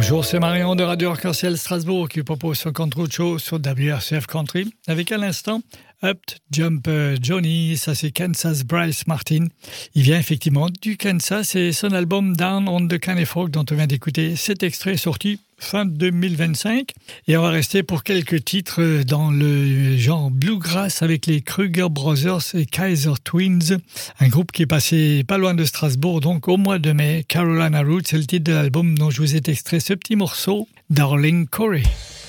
Bonjour, c'est Marion de Radio Arc-en-Ciel Strasbourg qui propose son Control Show sur WRCF Country avec à l'instant Up Jump Johnny, ça c'est Kansas Bryce Martin. Il vient effectivement du Kansas et son album Down on the Caney Fork dont on vient d'écouter cet extrait sorti fin 2025. Et on va rester pour quelques titres dans le genre bluegrass avec les Kruger Brothers et Kaiser Twins, un groupe qui est passé pas loin de Strasbourg donc au mois de mai. Carolina Roots, c'est le titre de l'album dont je vous ai extrait ce petit morceau, Darling Corey.